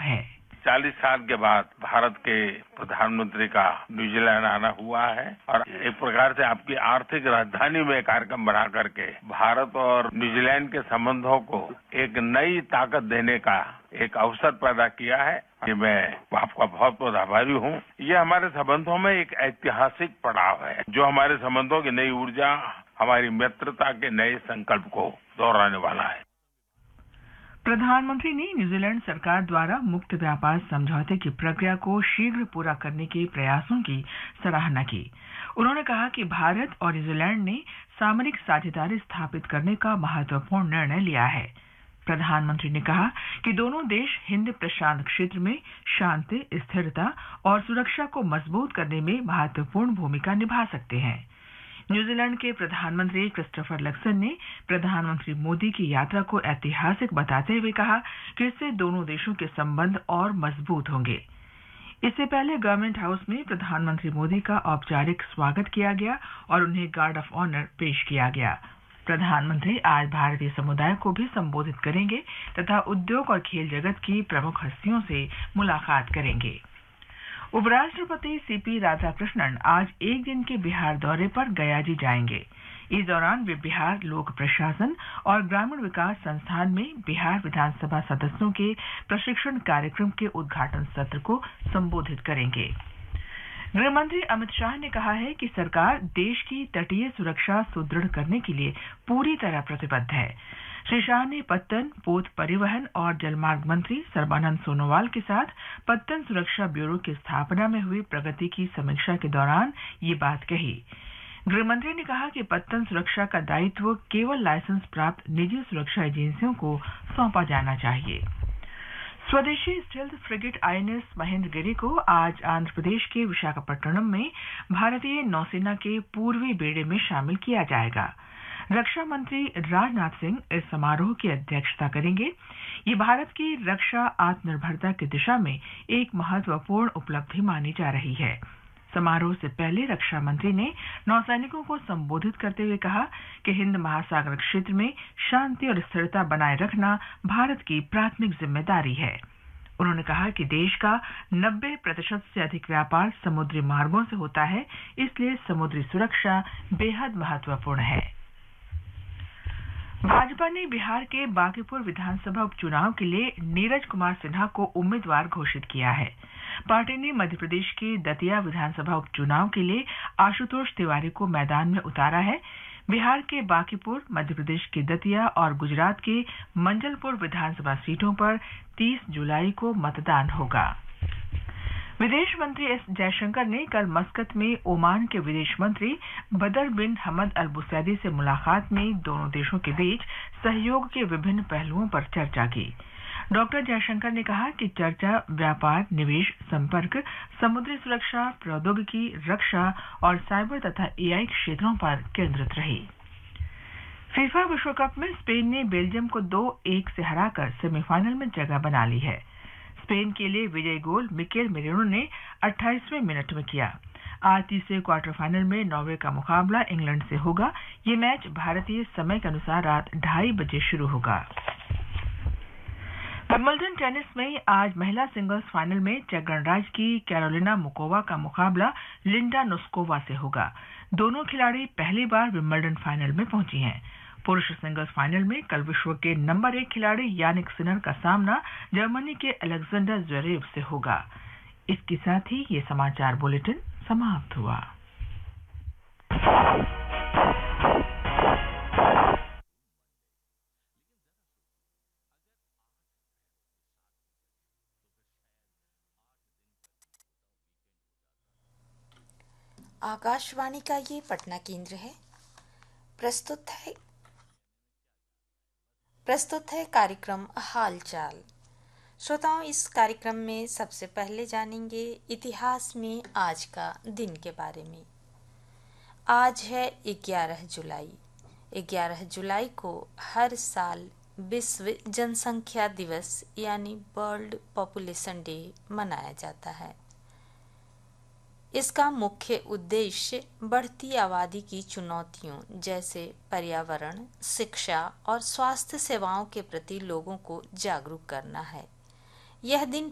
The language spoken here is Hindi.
है। 40 साल के बाद भारत के प्रधानमंत्री का न्यूजीलैंड आना हुआ है और एक प्रकार से आपकी आर्थिक राजधानी में कार्यक्रम बना करके भारत और न्यूजीलैंड के संबंधों को एक नई ताकत देने का एक अवसर पैदा किया है। मैं आपका बहुत बहुत आभारी हूँ। ये हमारे संबंधों में एक ऐतिहासिक पड़ाव है जो हमारे संबंधों की नई ऊर्जा, हमारी मित्रता के नए संकल्प को दोहराने वाला है। प्रधानमंत्री ने न्यूजीलैंड सरकार द्वारा मुक्त व्यापार समझौते की प्रक्रिया को शीघ्र पूरा करने के प्रयासों की सराहना की। उन्होंने कहा कि भारत और न्यूजीलैंड ने सामरिक साझेदारी स्थापित करने का महत्वपूर्ण निर्णय लिया है। प्रधानमंत्री ने कहा कि दोनों देश हिंद प्रशांत क्षेत्र में शांति, स्थिरता और सुरक्षा को मजबूत करने में महत्वपूर्ण भूमिका निभा सकते हैं। न्यूजीलैंड के प्रधानमंत्री क्रिस्टोफर लक्सन ने प्रधानमंत्री मोदी की यात्रा को ऐतिहासिक बताते हुए कहा कि इससे दोनों देशों के संबंध और मजबूत होंगे। इससे पहले गवर्नमेंट हाउस में प्रधानमंत्री मोदी का औपचारिक स्वागत किया गया और उन्हें गार्ड ऑफ ऑनर पेश किया गया। प्रधानमंत्री आज भारतीय समुदाय को भी संबोधित करेंगे तथा उद्योग और खेल जगत की प्रमुख हस्तियों से मुलाकात करेंगे। उपराष्ट्रपति सीपी राधाकृष्णन आज एक दिन के बिहार दौरे पर गयाजी जाएंगे। इस दौरान वे बिहार लोक प्रशासन और ग्रामीण विकास संस्थान में बिहार विधानसभा सदस्यों के प्रशिक्षण कार्यक्रम के उद्घाटन सत्र को संबोधित करेंगे। गृहमंत्री अमित शाह ने कहा है कि सरकार देश की तटीय सुरक्षा सुदृढ़ करने के लिए पूरी तरह प्रतिबद्ध है। श्री शाह ने पत्तन, पोत परिवहन और जलमार्ग मंत्री सर्बानंद सोनोवाल के साथ पत्तन सुरक्षा ब्यूरो की स्थापना में हुई प्रगति की समीक्षा के दौरान ये बात कही। गृहमंत्री ने कहा कि पत्तन सुरक्षा का दायित्व केवल लाइसेंस प्राप्त निजी सुरक्षा एजेंसियों को सौंपा जाना चाहिए। स्वदेशी स्टेल्थ फ्रिगेट आईएनएस महेंद्रगिरी को आज आंध्र प्रदेश के विशाखापट्टनम में भारतीय नौसेना के पूर्वी बेड़े में शामिल किया जाएगा। रक्षा मंत्री राजनाथ सिंह इस समारोह की अध्यक्षता करेंगे। ये भारत की रक्षा आत्मनिर्भरता की दिशा में एक महत्वपूर्ण उपलब्धि मानी जा रही है। समारोह से पहले रक्षा मंत्री ने नौसैनिकों को संबोधित करते हुए कहा कि हिंद महासागर क्षेत्र में शांति और स्थिरता बनाए रखना भारत की प्राथमिक जिम्मेदारी है। उन्होंने कहा कि देश का 90% से अधिक व्यापार समुद्री मार्गों से होता है, इसलिए समुद्री सुरक्षा बेहद महत्वपूर्ण है। भाजपा ने बिहार के बांकीपुर विधानसभा उपचुनाव के लिए नीरज कुमार सिन्हा को उम्मीदवार घोषित किया है। पार्टी ने मध्य प्रदेश के दतिया विधानसभा उपचुनाव के लिए आशुतोष तिवारी को मैदान में उतारा है। बिहार के बांकीपुर, मध्य प्रदेश के दतिया और गुजरात के मंजलपुर विधानसभा सीटों पर 30 जुलाई को मतदान होगा। विदेश मंत्री एस जयशंकर ने कल मस्कत में ओमान के विदेश मंत्री बदर बिन हमद अल बुसैदी से मुलाकात में दोनों देशों के बीच सहयोग के विभिन्न पहलुओं पर चर्चा की। डॉक्टर जयशंकर ने कहा कि चर्चा व्यापार, निवेश, संपर्क, समुद्री सुरक्षा, प्रौद्योगिकी, रक्षा और साइबर तथा एआई क्षेत्रों पर केंद्रित रही। फीफा विश्व कप में स्पेन ने बेल्जियम को 2-1 से हराकर सेमीफाइनल में जगह बना ली है। स्पेन के लिए विजयी गोल मिकेल मेरिनो ने 28वें मिनट में किया। आज तीसरे क्वार्टर फाइनल में नॉर्वे का मुकाबला इंग्लैंड से होगा। ये मैच भारतीय समय के अनुसार रात 2:30 बजे शुरू होगा। विंबलडन टेनिस में आज महिला सिंगल्स फाइनल में चेक गणराज्य की कैरोलिना मुकोवा का मुकाबला लिंडा नोस्कोवा से होगा। दोनों खिलाड़ी पहली बार विंबलडन फाइनल में पहुंची हैं। पुरुष सिंगल्स फाइनल में कल विश्व के नंबर 1 खिलाड़ी यानिक सिनर का सामना जर्मनी के अलेक्जेंडर ज़्वेरेव से होगा। इसके साथ ही ये समाचार बुलेटिन समाप्त हुआ। आकाशवाणी का ये पटना केंद्र है। प्रस्तुत है कार्यक्रम हालचाल। श्रोताओं, इस कार्यक्रम में सबसे पहले जानेंगे इतिहास में आज का दिन के बारे में। आज है 11 जुलाई। 11 जुलाई को हर साल विश्व जनसंख्या दिवस यानी वर्ल्ड पॉपुलेशन डे मनाया जाता है। इसका मुख्य उद्देश्य बढ़ती आबादी की चुनौतियों जैसे पर्यावरण, शिक्षा और स्वास्थ्य सेवाओं के प्रति लोगों को जागरूक करना है। यह दिन